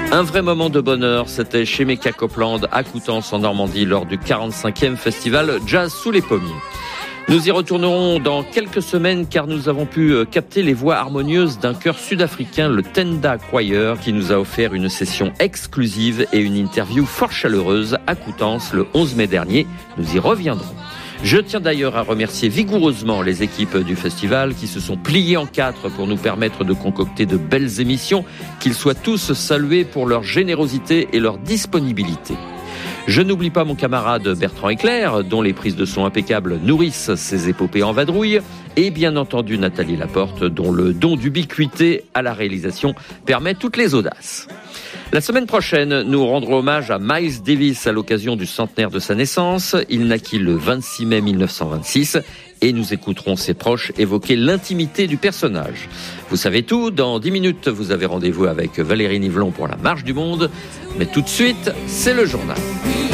Un vrai moment de bonheur, c'était chez Mecca Copland à Coutances en Normandie lors du 45e festival Jazz sous les pommiers. Nous y retournerons dans quelques semaines car nous avons pu capter les voix harmonieuses d'un chœur sud-africain, le Tenda Choir, qui nous a offert une session exclusive et une interview fort chaleureuse à Coutances le 11 mai dernier. Nous y reviendrons. Je tiens d'ailleurs à remercier vigoureusement les équipes du festival qui se sont pliées en quatre pour nous permettre de concocter de belles émissions, qu'ils soient tous salués pour leur générosité et leur disponibilité. Je n'oublie pas mon camarade Bertrand Éclair, dont les prises de son impeccables nourrissent ses épopées en vadrouille, et bien entendu Nathalie Laporte, dont le don d'ubiquité à la réalisation permet toutes les audaces. La semaine prochaine, nous rendrons hommage à Miles Davis à l'occasion du centenaire de sa naissance. Il naquit le 26 mai 1926 et nous écouterons ses proches évoquer l'intimité du personnage. Vous savez tout, dans 10 minutes, vous avez rendez-vous avec Valérie Nivelon pour la Marche du Monde. Mais tout de suite, c'est le journal.